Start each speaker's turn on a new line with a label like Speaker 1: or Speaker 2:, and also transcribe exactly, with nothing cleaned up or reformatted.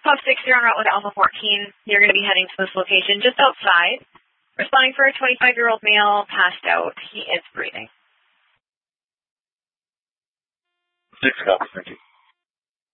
Speaker 1: Pub six, you're on route with Alpha fourteen. You're going to be heading to this location just outside. Responding for a twenty-five-year-old male, passed out. He is breathing.
Speaker 2: Six copies, thank you.